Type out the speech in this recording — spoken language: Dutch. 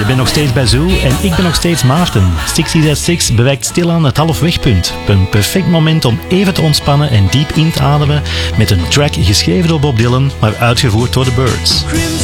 bent nog steeds bij Zoo en ik ben nog steeds Maarten. 60 bewijkt stilaan het halfwegpunt. Een perfect moment om even te ontspannen en diep in te ademen met een track geschreven door Bob Dylan, maar uitgevoerd door The Byrds.